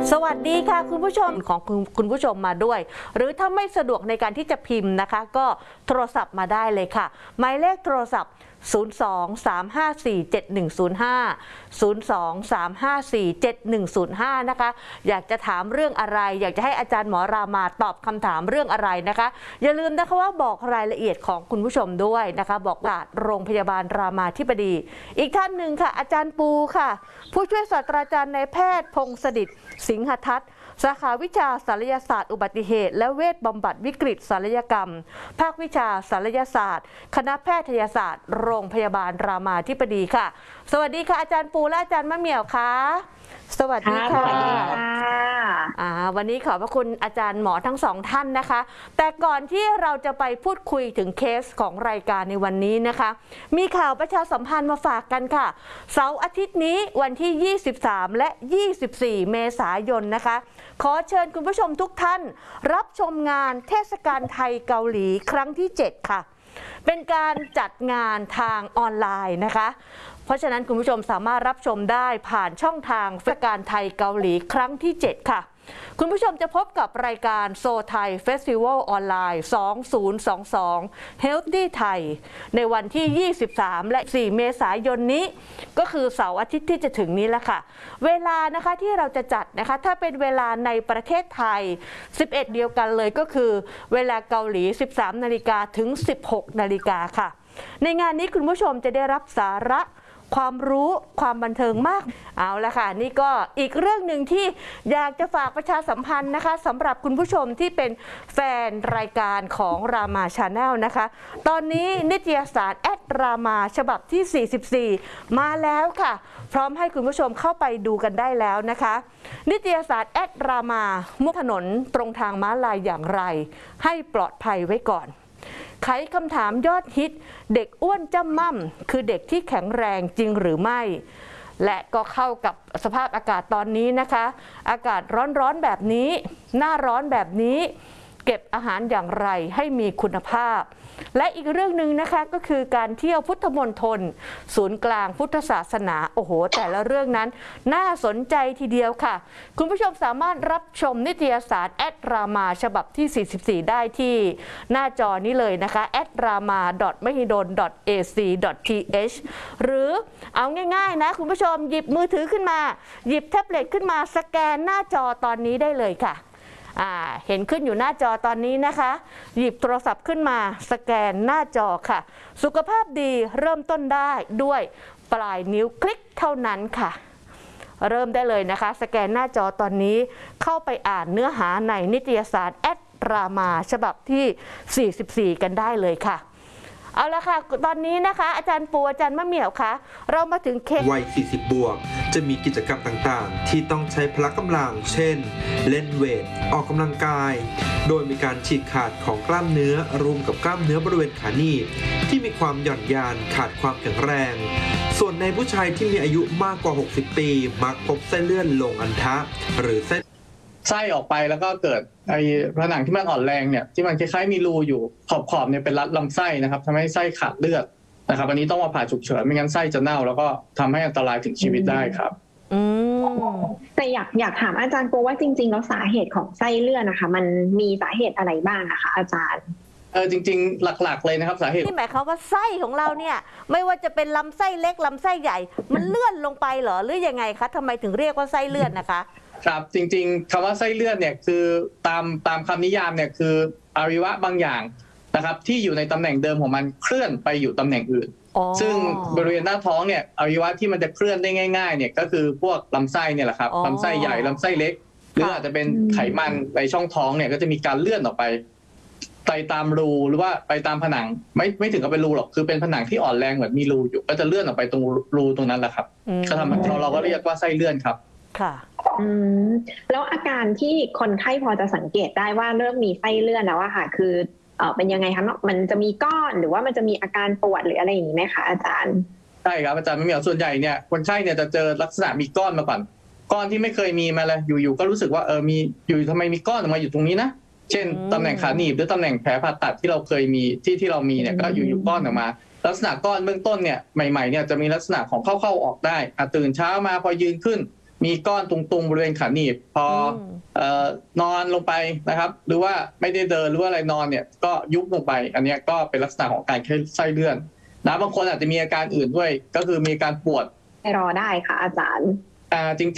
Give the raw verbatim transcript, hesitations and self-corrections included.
สวัสดีค่ะคุณผู้ชมของคุณคุณผู้ชมมาด้วยหรือถ้าไม่สะดวกในการที่จะพิมพ์นะคะก็โทรศัพท์มาได้เลยค่ะหมายเลขโทรศัพท์ศูนย์ สอง สาม ห้า สี่ เจ็ด หนึ่ง ศูนย์ ห้า ศูนย์ สอง สาม ห้า สี่ เจ็ด หนึ่ง ศูนย์ ห้านะคะอยากจะถามเรื่องอะไรอยากจะให้อาจารย์หมอรามาตอบคำถามเรื่องอะไรนะคะอย่าลืมนะคะว่าบอกรายละเอียดของคุณผู้ชมด้วยนะคะบอกว่าโรงพยาบาลรามาธิบดีอีกท่านหนึ่งค่ะอาจารย์ปูค่ะผู้ช่วยศาสตราจารย์นายแพทย์พงศดิษฐ์สิงหทัศน์สาขาวิชาศัลยศาสตร์อุบัติเหตุและเวชบำบัดวิกฤตศัลยกรรมภาควิชาศัลยศาสตร์คณะแพทยศาสตร์โรงพยาบาลรามาธิบดีค่ะสวัสดีค่ะอาจารย์ปูและอาจารย์มะเหมี่ยวค่ะสวัสดีค่ะอ่าวันนี้ขอบพระคุณอาจารย์หมอทั้งสองท่านนะคะแต่ก่อนที่เราจะไปพูดคุยถึงเคสของรายการในวันนี้นะคะมีข่าวประชาสัมพันธ์มาฝากกันค่ะเสาร์อาทิตย์นี้วันที่ยี่สิบสามและยี่สิบสี่เมษายนนะคะขอเชิญคุณผู้ชมทุกท่านรับชมงานเทศกาลไทยเกาหลีครั้งที่เจ็ดค่ะเป็นการจัดงานทางออนไลน์นะคะเพราะฉะนั้นคุณผู้ชมสามารถรับชมได้ผ่านช่องทางเทศกาลไทยเกาหลีครั้งที่เจ็ดค่ะคุณผู้ชมจะพบกับรายการโซไทยเฟสติวัลออนไลน์สองพันยี่สิบสอง Healthy Thai ในวันที่ยี่สิบสามและสี่เมษายนนี้ก็คือเสาร์อาทิตย์ที่จะถึงนี้แล้วค่ะเวลานะคะที่เราจะจัดนะคะถ้าเป็นเวลาในประเทศไทยสิบเอ็ดเดียวกันเลยก็คือเวลาเกาหลีสิบสามนาฬิกาถึงสิบหกนาฬิกาค่ะในงานนี้คุณผู้ชมจะได้รับสาระความรู้ความบันเทิงมากเอาละค่ะนี่ก็อีกเรื่องหนึ่งที่อยากจะฝากประชาสัมพันธ์นะคะสำหรับคุณผู้ชมที่เป็นแฟนรายการของรามาชาแนลนะคะตอนนี้นิตยสารแอดรามาฉบับที่สี่สิบสี่มาแล้วค่ะพร้อมให้คุณผู้ชมเข้าไปดูกันได้แล้วนะคะนิตยสารแอดรามามุ่งถนนตรงทางม้าลายอย่างไรให้ปลอดภัยไว้ก่อนไขคำถามยอดฮิตเด็กอ้วนจ้ำม่ำคือเด็กที่แข็งแรงจริงหรือไม่และก็เข้ากับสภาพอากาศตอนนี้นะคะอากาศร้อนๆแบบนี้หน้าร้อนแบบนี้เก็บอาหารอย่างไรให้มีคุณภาพและอีกเรื่องหนึ่งนะคะก็คือการเที่ยวพุทธมณฑลศูนย์กลางพุทธศาสนาโอ้โหแต่ละเรื่องนั้นน่าสนใจทีเดียวค่ะคุณผู้ชมสามารถรับชมนิตยสารแอดรามาฉบับที่สี่สิบสี่ได้ที่หน้าจอนี้เลยนะคะ แอดรามา ดอท มหิดล ดอท เอ ซี ดอท ที เอช หรือเอาง่ายๆนะคุณผู้ชมหยิบมือถือขึ้นมาหยิบแท็บเล็ตขึ้นมาสแกนหน้าจอตอนนี้ได้เลยค่ะอ่าเห็นขึ้นอยู่หน้าจอตอนนี้นะคะหยิบโทรศัพท์ขึ้นมาสแกนหน้าจอค่ะสุขภาพดีเริ่มต้นได้ด้วยปลายนิ้วคลิกเท่านั้นค่ะเริ่มได้เลยนะคะสแกนหน้าจอตอนนี้เข้าไปอ่านเนื้อหาในนิตยสารแอดรามาฉบับที่สี่สิบสี่กันได้เลยค่ะเอาละค่ะตอนนี้นะคะอาจารย์ปูอาจารย์มะเหมี่ยวคะเรามาถึงเคสวัยสี่สิบบวกจะมีกิจกรรมต่างๆที่ต้องใช้พละกำลังเช่นเล่นเวทออกกำลังกายโดยมีการฉีกขาดของกล้ามเนื้อรวมกับกล้ามเนื้อบริเวณขาหนีบที่มีความหย่อนยานขาดความแข็งแรงส่วนในผู้ชายที่มีอายุมากกว่าหกสิบปีมักพบเส้นเลือดลงอัณฑะหรือเส้นไส้ออกไปแล้วก็เกิดไอ้ผนังที่มันอ่อนแรงเนี่ยที่มันคล้ายๆมีรูอยู่ขอบๆเนี่ยเป็นรัดลำไส้นะครับทำให้ไส้ขาดเลือดนะครับอันนี้ต้องมาผ่าฉุกเฉินไม่งั้นไส้จะเน่าแล้วก็ทำให้อันตรายถึงชีวิตได้ครับอืมแต่อยากอยากถามอาจารย์โปว่าจริงๆแล้วสาเหตุของไส้เลื่อนนะคะมันมีสาเหตุอะไรบ้างนะคะอาจารย์เออจริงๆหลักๆเลยนะครับสาเหตุที่หมายความว่าไส้ของเราเนี่ยไม่ว่าจะเป็นลำไส้เล็กลำไส้ใหญ่มันเลื่อนลงไปเหรอหรือยังไงคะทำไมถึงเรียกว่าไส้เลื่อนนะคะครับจริงๆคำว่าไส้เลื่อนเนี่ยคือตามตามคำนิยามเนี่ยคืออวัยวะบางอย่างนะครับที่อยู่ในตำแหน่งเดิมของมันเคลื่อนไปอยู่ตำแหน่งอื่นซึ่งบริเวณหน้าท้องเนี่ยอวัยวะที่มันจะเคลื่อนได้ง่ายๆเนี่ยก็คือพวกลำไส้เนี่ยแหละครับลำไส้ใหญ่ลำไส้เล็กหรืออาจจะเป็นไขมันในช่องท้องเนี่ยก็จะมีการเลื่อนออกไปไปตามรูหรือว่าไปตามผนังไม่ไม่ถึงกับเป็นรูหรอกคือเป็นผนังที่อ่อนแรงเหมือนมีรูอยู่ก็จะเลื่อนออกไปตรงรูตรงนั้นแหละครับก็ทำให้เราเราก็เรียกว่าไส้เลื่อนครับค่ะอืมแล้วอาการที่คนไข้พอจะสังเกตได้ว่าเริ่มมีไส้เลื่อนแล้วอะค่ะคือเออเป็นยังไงคะมันจะมีก้อนหรือว่ามันจะมีอาการปวดหรืออะไรอย่างนี้ไหมคะอาจารย์ใช่ครับอาจารย์ไม่มีส่วนใหญ่เนี่ยคนไข้เนี่ยจะเจอลักษณะมีก้อนมาก่อนก้อนที่ไม่เคยมีมาเลยอยู่ๆก็รู้สึกว่าเออมีอยู่ทำไมมีก้อนออกมาอยู่ตรงนี้นะเช่นตำแหน่งขาหนีบหรือตำแหน่งแผลผ่าตัดที่เราเคยมีที่ที่เรามีเนี่ยก็อยู่ๆก้อนออกมาลักษณะก้อนเบื้องต้นเนี่ยใหม่ๆเนี่ยจะมีลักษณะของเข้าๆออกได้ตื่นเช้ามาพอยืนขึ้นมีก้อนตุงๆบริเวณขาหนีบพอเอ่อนอนลงไปนะครับหรือว่าไม่ได้เดินหรือว่าอะไรนอนเนี่ยก็ยุบลงไปอันนี้ก็เป็นลักษณะของการไส้เลื่อนนะบางคนอาจจะมีอาการอื่นด้วยก็คือมีการปวดรอได้ค่ะอาจารย์อ่าจริง